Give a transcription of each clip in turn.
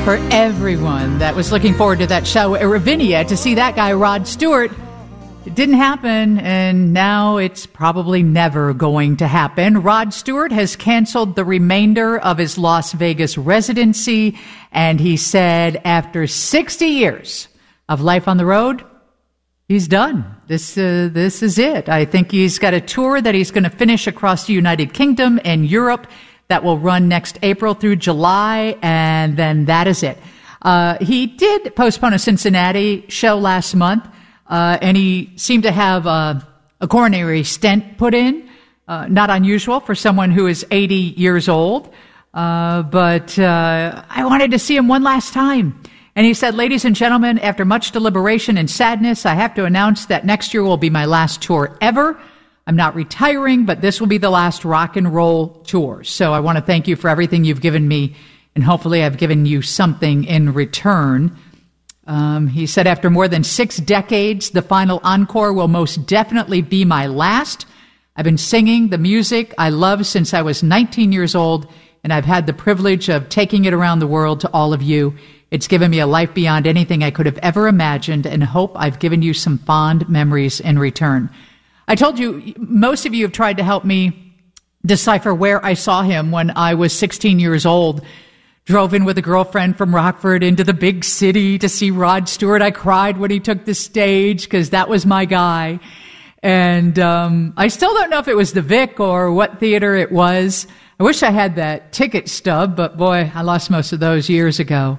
For everyone that was looking forward to that show at Ravinia to see that guy, Rod Stewart, it didn't happen, and now it's probably never going to happen. Rod Stewart has canceled the remainder of his Las Vegas residency, and he said after 60 years of life on the road, he's done. This is it. I think he's got a tour that he's going to finish across the United Kingdom and Europe that will run next April through July, and then that is it. He did postpone a Cincinnati show last month, and he seemed to have a coronary stent put in. Not unusual for someone who is 80 years old, but I wanted to see him one last time. And he said, ladies and gentlemen, after much deliberation and sadness, I have to announce that next year will be my last tour ever. I'm not retiring, but this will be the last rock and roll tour. So I want to thank you for everything you've given me, and hopefully I've given you something in return. He said, after more than 6 decades, the final encore will most definitely be my last. I've been singing the music I love since I was 19 years old, and I've had the privilege of taking it around the world to all of you. It's given me a life beyond anything I could have ever imagined, and hope I've given you some fond memories in return. I told you, most of you have tried to help me decipher where I saw him when I was 16 years old. Drove in with a girlfriend from Rockford into the big city to see Rod Stewart. I cried when he took the stage because that was my guy. And I still don't know if it was the Vic or what theater it was. I wish I had that ticket stub, but boy, I lost most of those years ago.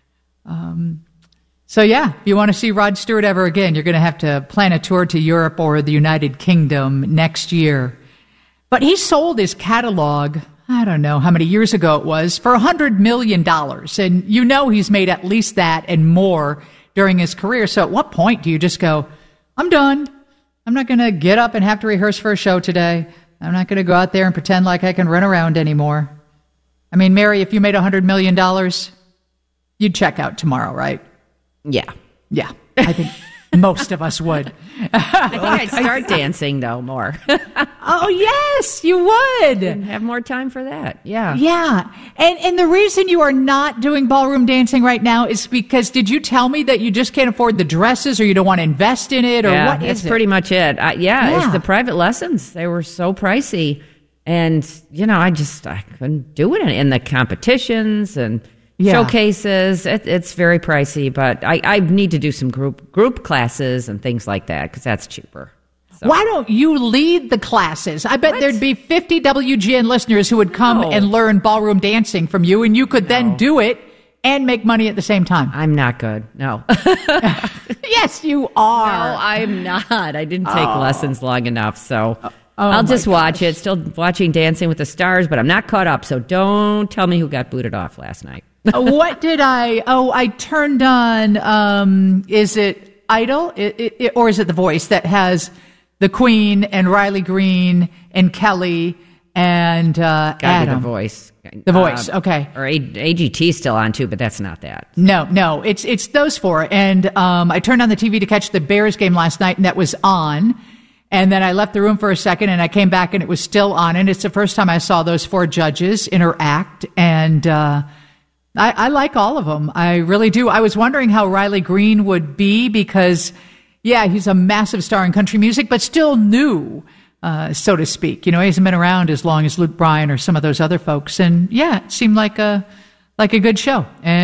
So yeah, if you want to see Rod Stewart ever again, you're going to have to plan a tour to Europe or the United Kingdom next year. But he sold his catalog, I don't know how many years ago it was, for $100 million. And you know he's made at least that and more during his career. So at what point do you just go, I'm done. I'm not going to get up and have to rehearse for a show today. I'm not going to go out there and pretend like I can run around anymore. I mean, Mary, if you made $100 million, you'd check out tomorrow, right? Yeah. Yeah, I think most of us would. I think I'd start dancing, though, more. Oh, yes, you would. And have more time for that, yeah. Yeah, and the reason you are not doing ballroom dancing right now is because, did you tell me that you just can't afford the dresses, or you don't want to invest in it, or yeah, what is it? That's pretty much it. It's the private lessons. They were so pricey. And, I couldn't do it in the competitions and showcases. It's very pricey, but I need to do some group classes and things like that because that's cheaper. So. Why don't you lead the classes? I bet there'd be 50 WGN listeners who would come and learn ballroom dancing from you, and you could then do it and make money at the same time. I'm not good. No. Yes, you are. No, I'm not. I didn't take lessons long enough, so... I'll just watch it. Still watching Dancing with the Stars, but I'm not caught up, so don't tell me who got booted off last night. What did I turned on, is it Idol? Or is it The Voice that has the Queen and Riley Green and Kelly and Adam? The Voice. The Voice, okay. Or AGT's still on, too, but that's not that. No, it's those four. And I turned on the TV to catch the Bears game last night, and that was on. And then I left the room for a second, and I came back, and it was still on. And it's the first time I saw those 4 judges interact. And I like all of them. I really do. I was wondering how Riley Green would be because, he's a massive star in country music, but still new, so to speak. He hasn't been around as long as Luke Bryan or some of those other folks. And, it seemed like a good show. And